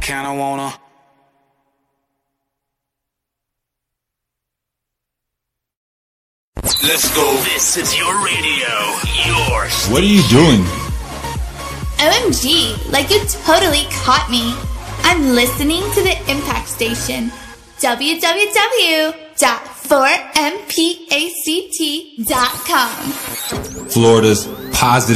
kinda wanna. Let's go. This is your radio. Your station. What are you doing? OMG, like you totally caught me. I'm listening to the Impact Station. www.4mpact.com. Florida's positive